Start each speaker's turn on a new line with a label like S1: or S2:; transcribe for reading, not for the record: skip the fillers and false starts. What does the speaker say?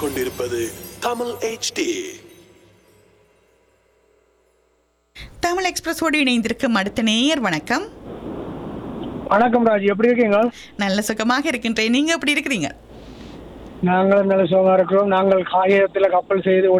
S1: கேட்டுக்கொண்டிருப்பது தமிழ் HD.
S2: தமிழ் எக்ஸ்பிரஸோடு இணைந்திருக்கும் அடுத்த நேயர் வணக்கம்.
S3: வணக்கம் ராஜ், எப்படி இருக்கீங்க?
S2: நல்ல சுகமாக இருக்கின்றேன். நீங்க எப்படி இருக்கிறீங்க?
S3: நாங்களும் நல்ல சுகமா இருக்கிறோம். நாங்கள் காகிதத்தில் கப்பல் செய்து